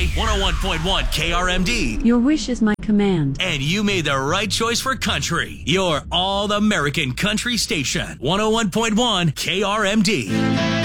101.1 KRMD. Your wish is my command. And you made the right choice for country. Your all-American country station. 101.1 KRMD.